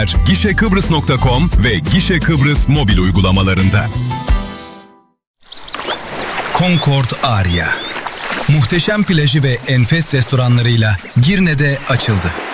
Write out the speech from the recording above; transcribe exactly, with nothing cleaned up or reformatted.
gişe kıbrıs nokta com ve Gişe Kıbrıs mobil uygulamalarında. Concord Aria. Muhteşem plajı ve enfes restoranlarıyla Girne'de açıldı.